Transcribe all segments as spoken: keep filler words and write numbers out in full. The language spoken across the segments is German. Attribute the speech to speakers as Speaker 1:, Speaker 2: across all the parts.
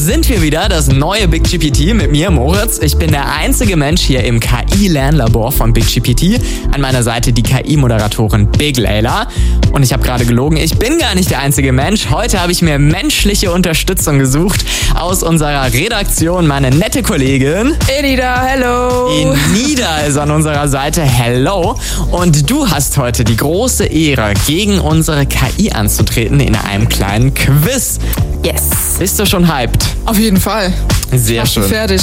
Speaker 1: sind wir wieder, das neue Big G P T mit mir, Moritz. Ich bin der einzige Mensch hier im K I-Lernlabor von Big G P T. An meiner Seite die K I-Moderatorin Big Layla. Und ich habe gerade gelogen, ich bin gar nicht der einzige Mensch. Heute habe ich mir menschliche Unterstützung gesucht aus unserer Redaktion. Meine nette Kollegin
Speaker 2: Enida, hello.
Speaker 1: Enida ist an unserer Seite, hello. Und du hast heute die große Ehre, gegen unsere K I anzutreten in einem kleinen Quiz.
Speaker 2: Yes.
Speaker 1: Bist du schon hyped?
Speaker 2: Auf jeden Fall.
Speaker 1: Sehr schön.
Speaker 2: Fertig.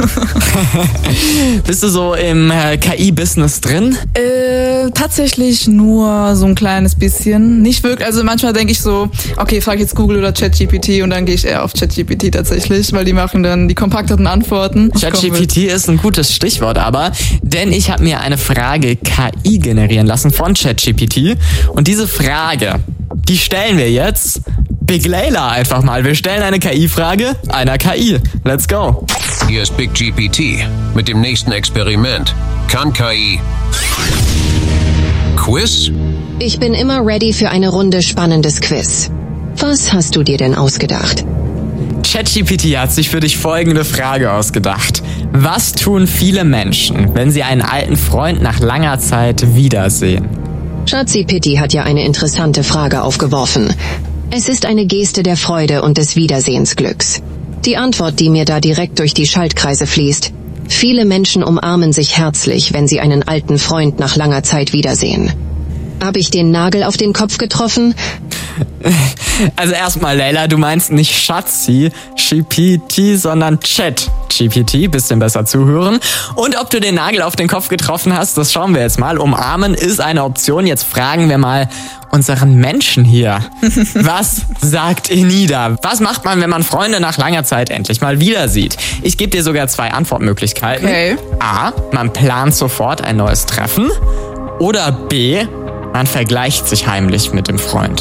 Speaker 1: Bist du so im äh, K I-Business drin?
Speaker 2: Äh, tatsächlich nur so ein kleines bisschen. Nicht wirklich, also manchmal denke ich so, okay, frag jetzt Google oder ChatGPT und dann gehe ich eher auf ChatGPT tatsächlich, weil die machen dann die kompakteren Antworten.
Speaker 1: ChatGPT ist ein gutes Stichwort aber, denn ich habe mir eine Frage K I generieren lassen von ChatGPT und diese Frage, die stellen wir jetzt Big Layla einfach mal. Wir stellen eine K I-Frage einer K I. Let's go.
Speaker 3: Hier ist Big G P T mit dem nächsten Experiment. Kann K I Quiz?
Speaker 4: Ich bin immer ready für eine Runde spannendes Quiz. Was hast du dir denn ausgedacht?
Speaker 1: ChatGPT hat sich für dich folgende Frage ausgedacht. Was tun viele Menschen, wenn sie einen alten Freund nach langer Zeit wiedersehen?
Speaker 4: ChatGPT hat ja eine interessante Frage aufgeworfen. Es ist eine Geste der Freude und des Wiedersehensglücks. Die Antwort, die mir da direkt durch die Schaltkreise fließt: Viele Menschen umarmen sich herzlich, wenn sie einen alten Freund nach langer Zeit wiedersehen. Habe ich den Nagel auf den Kopf getroffen?
Speaker 1: Also erstmal, Layla, du meinst nicht Schatzi, G P T, sondern Chat-G P T. Bisschen besser zuhören. Und ob du den Nagel auf den Kopf getroffen hast, das schauen wir jetzt mal. Umarmen ist eine Option. Jetzt fragen wir mal unseren Menschen hier. Was sagt Enida? Was macht man, wenn man Freunde nach langer Zeit endlich mal wieder sieht? Ich gebe dir sogar zwei Antwortmöglichkeiten.
Speaker 2: Okay.
Speaker 1: A, man plant sofort ein neues Treffen. Oder B, man vergleicht sich heimlich mit dem Freund.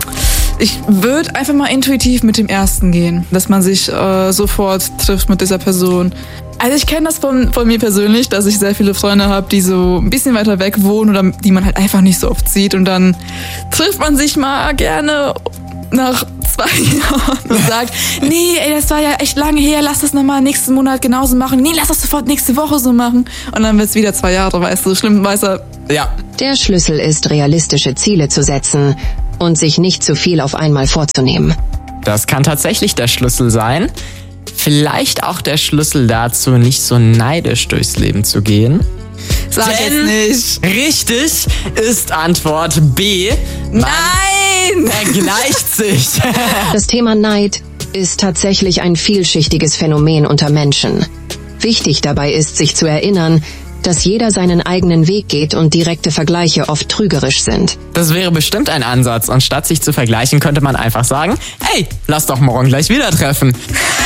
Speaker 2: Ich würde einfach mal intuitiv mit dem ersten gehen, dass man sich äh, sofort trifft mit dieser Person. Also ich kenne das von, von mir persönlich, dass ich sehr viele Freunde habe, die so ein bisschen weiter weg wohnen oder die man halt einfach nicht so oft sieht. Und dann trifft man sich mal gerne nach zwei Jahren und sagt, nee, ey, das war ja echt lange her, lass das nochmal nächsten Monat genauso machen. Nee, lass das sofort nächste Woche so machen. Und dann wird's wieder zwei Jahre, weißt du, schlimm, weißt du.
Speaker 1: Ja.
Speaker 4: Der Schlüssel ist, realistische Ziele zu setzen und sich nicht zu viel auf einmal vorzunehmen.
Speaker 1: Das kann tatsächlich der Schlüssel sein. Vielleicht auch der Schlüssel dazu, nicht so neidisch durchs Leben zu gehen.
Speaker 2: Sag
Speaker 1: Denn
Speaker 2: jetzt nicht.
Speaker 1: Richtig ist Antwort B. Man
Speaker 2: Nein!
Speaker 1: vergleicht sich.
Speaker 4: Das Thema Neid ist tatsächlich ein vielschichtiges Phänomen unter Menschen. Wichtig dabei ist, sich zu erinnern, dass jeder seinen eigenen Weg geht und direkte Vergleiche oft trügerisch sind.
Speaker 1: Das wäre bestimmt ein Ansatz. Und statt sich zu vergleichen, könnte man einfach sagen, hey, lass doch morgen gleich wieder treffen.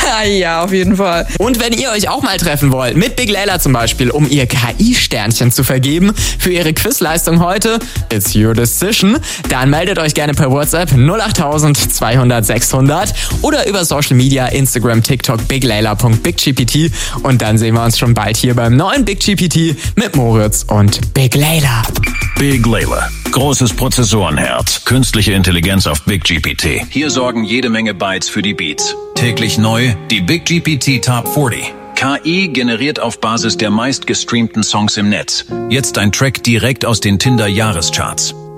Speaker 2: Ja, auf jeden Fall.
Speaker 1: Und wenn ihr euch auch mal treffen wollt, mit Big Layla zum Beispiel, um ihr K I-Sternchen zu vergeben für ihre Quizleistung heute, it's your decision, dann meldet euch gerne per WhatsApp null acht zweihundert sechshundert oder über Social Media, Instagram, TikTok, biglayla punkt big g p t und dann sehen wir uns schon bald hier beim neuen Big G P T mit Moritz und Big Layla.
Speaker 3: Big Layla. Großes Prozessorenherz. Künstliche Intelligenz auf Big G P T. Hier sorgen jede Menge Bytes für die Beats. Täglich neu die Big G P T Top vierzig. K I generiert auf Basis der meistgestreamten Songs im Netz. Jetzt ein Track direkt aus den Tinder-Jahrescharts.